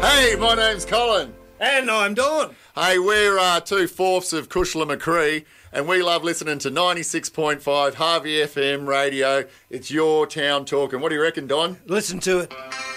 Hey, my name's Colin. And I'm Dawn. Hey, we're 2/4 of Cushla Macree, and we love listening to 96.5 Harvey FM radio. It's your town talking. What do you reckon, Don? Listen to it.